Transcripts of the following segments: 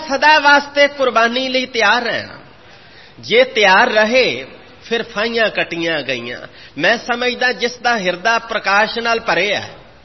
सदा वास्ते कुर्बानी लई तैयार रहना। जे तैयार रहे फिर फाइयां कटियां गईयां। मैं समझदा जिसदा हिरदा प्रकाश नाल भरे है,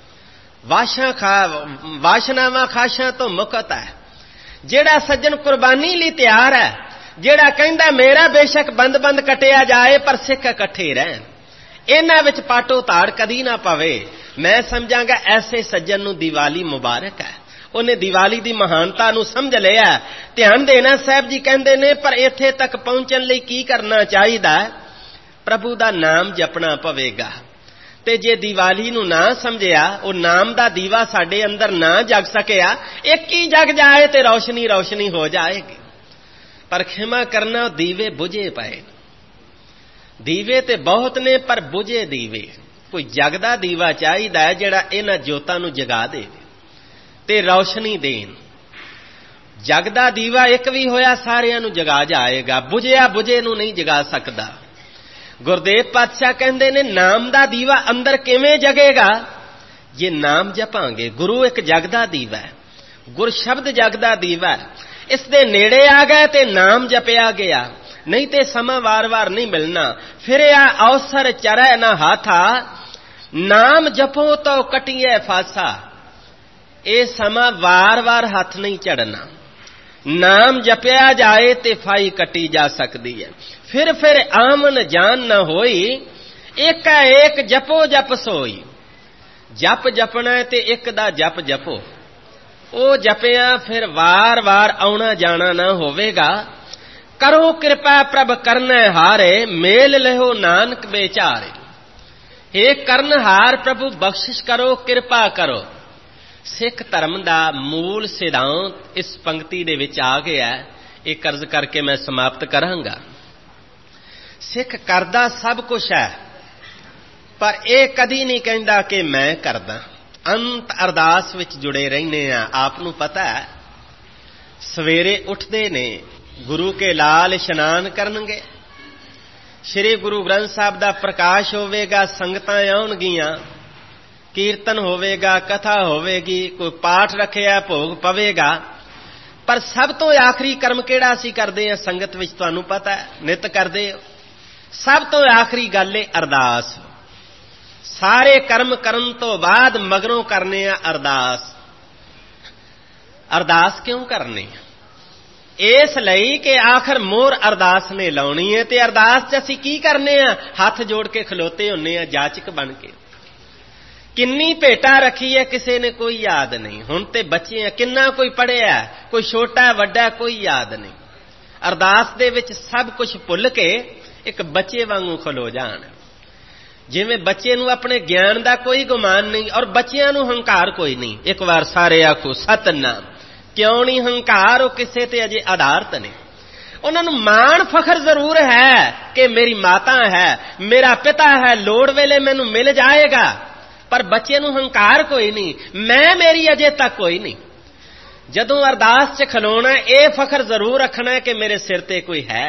वाशनावां खाशां तो मुक्त है, जेड़ा सज्जन कुर्बानी लई तैयार है, जेड़ा कहंदा मेरा बेशक बंद बंद कटिया जाए पर सिख इकट्ठे रहन, इन्हां विच पाटो ताड़ कदी ना पवे। मैं समझांगा ऐसे सज्जन नूं दिवाली मुबारक है। उन्हें दिवाली दी महानता नूं समझ लिया। ध्यान देना, साहब जी कहंदे ने पर इत्थे तक पहुंचण लई की करना चाहिदा? प्रभु दा नाम जपना पवेगा। ते जे दिवाली नूं ना समझिया, वो नाम दा दीवा साडे अंदर ना जग सकिया, एक ही जग जाए ते रोशनी रोशनी हो जाएगी। पर खिमा करना, दीवे बुझे पए। दीवे ते बहुत ने पर बुझे दीवे। कोई जगदा दीवा चाहिदा है जिहड़ा इन्हां जोतां नूं जगा देवे ते रोशनी देन। जगदा दीवा एक भी होया सारियां नूं जगा जाएगा, बुझिया बुझे नूं नहीं जगा सकदा। गुरदेव पातशाह कहंदे ने नाम दा दीवा अंदर किवें जगेगा? जे नाम जपांगे। गुरु एक जगदा दीवा है, गुर शब्द जगदा दीवा है। इस दे नेड़े आ गए ते नाम जपिया गया, नहीं ते समा वार वार नहीं मिलना। फिर आ अवसर चरै ना हाथा, नाम जपो तो कटिए फासा। ये समा वार वार हाथ नहीं चढ़ना। नाम जपिया जाए ते फाई कटी जा सकती है। फिर आमन जान न होई, एक एक जपो जप सोई। जप जपना है ते एक दा जप जपो। ओ जपिया फिर वार वार आउना जाना ना होवेगा। करो कृपा प्रभ करने हारे, मेल लहो नानक बेचारे। हे करनहार प्रभु बख्शिश करो, कृपा करो। सिख धर्म दा मूल सिद्धांत इस पंक्ति दे विच आ गया है। ये कर्ज करके मैं समाप्त करांगा। सिख करदा सब कुछ है, पर यह कदी नहीं कहंदा कि मैं करदा। अंत अरदास विच जुड़े रहने आ। आप नूं पता है, सवेरे उठदे ने, गुरु के लाल इशनान करनगे, श्री गुरु ग्रंथ साहब दा प्रकाश होवेगा, संगतां आउणगीਆਂ, कीर्तन होवेगा, कथा होवेगी, कोई पाठ रखिया, भोग पवेगा। पर सब तो आखिरी कर्म किहड़ा असीं करदे हां? संगत विच तुहानूं पता है, नित करदे हो। सब तो आखिरी गल है अरदास। सारे कर्म करन तो बाद मगरों करने आ अरदास। अरदास क्यों करनी? इस लई कि आखिर मोर अरदास ने लाउणी है। ते अरदास च असीं की करने आ? हथ जोड़ के खलोते हुन्ने आ जाचक बन के। किन्नी भेटा रखी है किसी ने कोई याद नहीं। हुण ते बच्चे हैं, किन्ना कोई पढ़िया, कोई छोटा वड्डा कोई याद नहीं। अरदास दे विच सब कुछ भुल के एक बच्चे वांगू खलो जाण। जिवें बच्चे नूं अपने ज्ञान दा कोई गुमान नहीं और बच्चियां नूं हंकार कोई नहीं। एक बार सारे आखो सतनाम। क्यों नहीं हंकार? वो किसे ते अजे आधारत नहीं। उन्हां नूं माण फखर जरूर है कि मेरी माता है, मेरा पिता है, लोड़ वेले मैनूं मिल जाएगा। पर बच्चे नूं हंकार कोई नहीं, मैं मेरी अजे तक कोई नहीं। जदों अरदास च खलोना ये फखर जरूर रखना है कि मेरे सिर ते कोई है,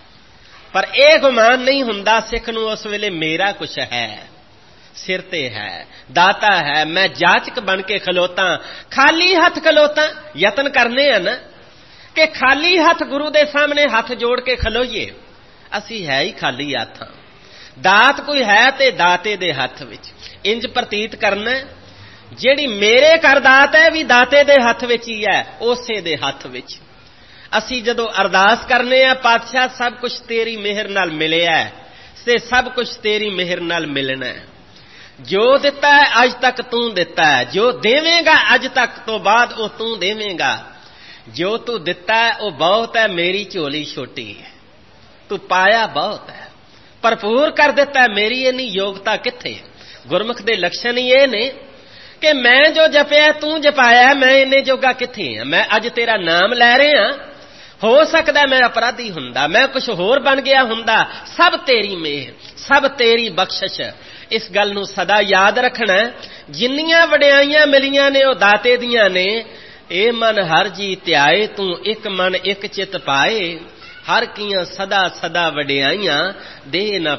पर यह गुमान नहीं हुंदा सिख नूं उस वेले मेरा कुछ है, सिर ते है, दाता है। मैं जाचक बन के खलोता, खाली हथ खलोता। यतन करने हैं ना कि खाली हथ गुरु दे सामने हाथ जोड़ के खलोइए। असी है ही खाली हथ। दात कोई है ते दाते दे हथ विच। इंज प्रतीत करना जेड़ी मेरे कर दात है भी दाते दे हथ विच ही है, उसे दे हथ विच। असी जदों अरदास करने आ, पातशाह सब कुछ तेरी मेहर नाल मिलिया है ते सब कुछ तेरी मेहर नाल मिलना है। जो दिता है अज तक तू दिता है, जो देवेगा अज तक तो बाद वो तू देवेगा। जो तू दिता है वो बहुत है, मेरी झोली छोटी है। तू पाया बहुत है, भरपूर कर दिता है, मेरी इन्नी योग्यता किथे? गुरमुख दे लक्षण ही ये ने कि मैं जो जपिया तू जपाया, मैं इन्ने जोगा किथे हां? मैं अज तेरा नाम लै रहा, हो सकदा मैं अपराधी हुंदा, मैं कुछ होर बन गया हुंदा। सब तेरी मेहर, सब तेरी बख्शिश। इस गल नूं सदा याद रखना। जिन्नियां वडियाइयां मिलियां ने वो दाते दियां ने। ए मन हर जी ध्याए तू, एक मन एक चित पाए। हर कियां सदा सदा वडियाइयां, दे ना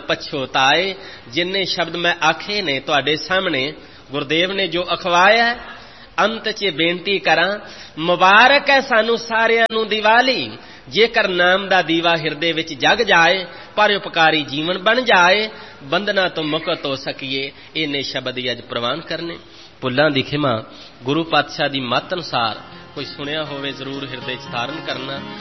पछोताए। जिन्ने शब्द मैं आखे ने तुहाडे सामने गुरुदेव ने जो अखवाया, ਅੰਤ 'ਚ ਬੇਨਤੀ ਕਰਾਂ, ਮੁਬਾਰਕ ਹੈ ਸਾਨੂੰ ਸਾਰਿਆਂ ਨੂੰ ਦੀਵਾਲੀ, ਜੇਕਰ ਨਾਮ ਦਾ ਦੀਵਾ ਹਿਰਦੇ ਵਿੱਚ ਜਗ ਜਾਏ, ਪਰ ਉਪਕਾਰੀ ਜੀਵਨ ਬਣ ਜਾਏ, ਬੰਧਨਾਂ ਤੋਂ ਮੁਕਤ ਹੋ ਸਕੀਏ। ਇਹਨੇ ਸ਼ਬਦ ਹੀ ਅੱਜ ਪ੍ਰਵਾਨ ਕਰਨੇ। ਭੁੱਲਾਂ ਦੀ ਖਿਮਾ, ਗੁਰੂ ਪਾਤਸ਼ਾਹ ਦੀ ਮੱਤ ਅਨੁਸਾਰ ਕੋਈ ਸੁਣਿਆ ਹੋਵੇ ਜ਼ਰੂਰ ਹਿਰਦੇ 'ਚ ਧਾਰਨ ਕਰਨਾ।